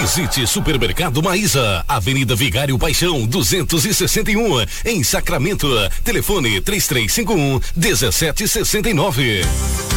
Visite Supermercado Maísa, Avenida Vigário Paixão, 261, em Sacramento. Telefone 3351-1769.